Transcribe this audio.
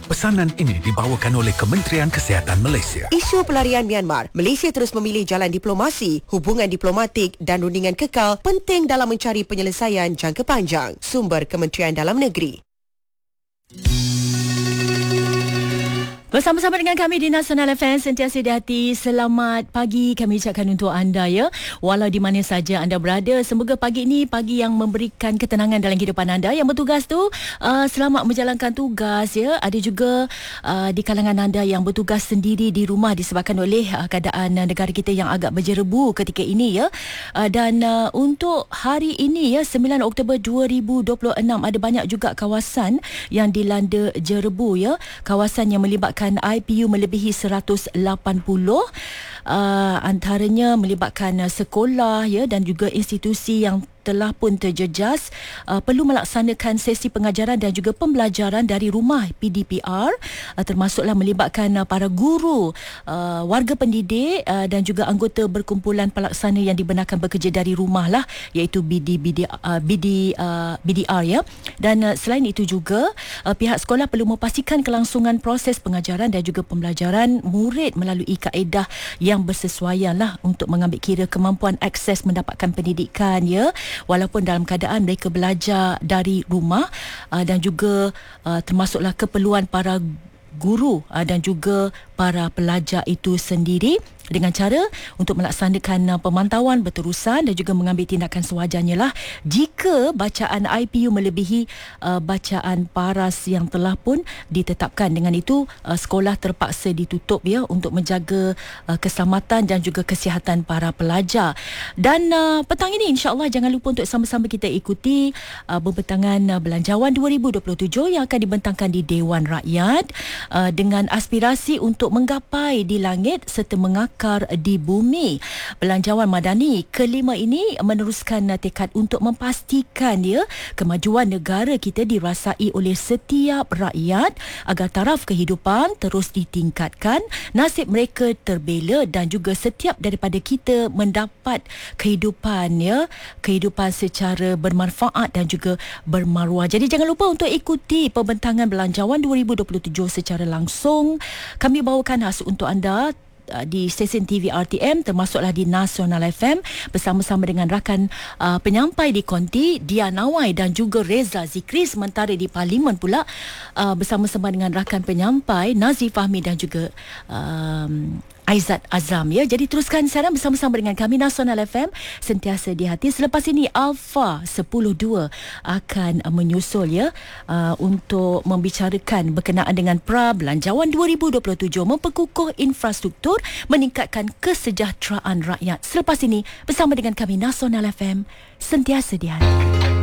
Pesanan ini dibawakan oleh Kementerian Kesihatan Malaysia. Isu pelarian Myanmar. Malaysia terus memilih jalan diplomasi. Hubungan diplomatik dan rundingan kekal penting dalam mencari penyelesaian jangka panjang. Sumber Kementerian Dalam Negeri. Bersama-sama dengan kami di Nasional FM, sentiasa di hati. Selamat pagi kami ucapkan untuk anda ya. Walau di mana saja anda berada, semoga pagi ini pagi yang memberikan ketenangan dalam kehidupan anda. Yang bertugas tu selamat menjalankan tugas ya. Ada juga di kalangan anda yang bertugas sendiri di rumah disebabkan oleh keadaan negara kita yang agak berjerebu ketika ini ya. Dan untuk hari ini ya, 9 Oktober 2026, ada banyak juga kawasan yang dilanda jerebu ya. Kawasan yang melibatkan IPU melebihi 180, antaranya melibatkan sekolah ya, dan juga institusi yang telah pun terjejas perlu melaksanakan sesi pengajaran dan juga pembelajaran dari rumah PDPR, termasuklah melibatkan para guru, warga pendidik dan juga anggota berkumpulan pelaksana yang dibenarkan bekerja dari rumah lah, iaitu BDR ya. Dan selain itu juga pihak sekolah perlu memastikan kelangsungan proses pengajaran dan juga pembelajaran murid melalui kaedah yang bersesuaian lah untuk mengambil kira kemampuan akses mendapatkan pendidikan ya, walaupun dalam keadaan mereka belajar dari rumah, dan juga termasuklah keperluan para guru dan juga para pelajar itu sendiri, dengan cara untuk melaksanakan pemantauan berterusan dan juga mengambil tindakan sewajarnya lah jika bacaan IPU melebihi bacaan paras yang telah pun ditetapkan. Dengan itu sekolah terpaksa ditutup ya, untuk menjaga keselamatan dan juga kesihatan para pelajar. Dan petang ini insya-Allah jangan lupa untuk sama-sama kita ikuti pembentangan Belanjawan 2027 yang akan dibentangkan di Dewan Rakyat dengan aspirasi untuk menggapai di langit serta mengakar di bumi. Belanjawan Madani kelima ini meneruskan tekad untuk memastikan ya, kemajuan negara kita dirasai oleh setiap rakyat agar taraf kehidupan terus ditingkatkan, nasib mereka terbela dan juga setiap daripada kita mendapat kehidupan ya, kehidupan secara bermanfaat dan juga bermaruah. Jadi jangan lupa untuk ikuti pembentangan Belanjawan 2027 secara langsung. Kami bawakan khas untuk anda di stesen TV RTM, termasuklah di Nasional FM, bersama-sama dengan rakan penyampai di Konti, Dia Nawai dan juga Reza Zikri. Sementara di Parlimen pula bersama-sama dengan rakan penyampai Nazif Fahmi dan juga Aizat Azam ya. Jadi teruskan siaran bersama-sama dengan kami Nasional FM, sentiasa di hati. Selepas ini Alpha 10.2 akan menyusul ya, untuk membicarakan berkenaan dengan Belanjawan 2027, memperkukuh infrastruktur, meningkatkan kesejahteraan rakyat. Selepas ini bersama dengan kami Nasional FM, sentiasa di hati.